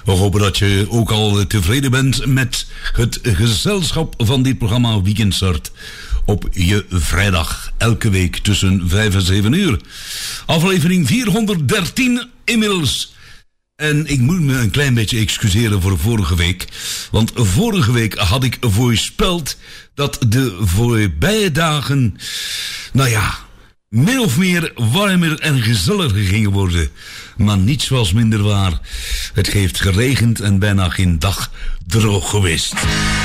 We hopen dat je ook al tevreden bent met het gezelschap van dit programma Weekendstart op je vrijdag. Elke week tussen 5 en 7 uur. Aflevering 413 inmiddels. En ik moet me een klein beetje excuseren voor vorige week. Want vorige week had ik voorspeld dat de voorbije dagen, nou ja, min of meer warmer en gezelliger gingen worden. Maar niets was minder waar. Het heeft geregend en bijna geen dag droog geweest.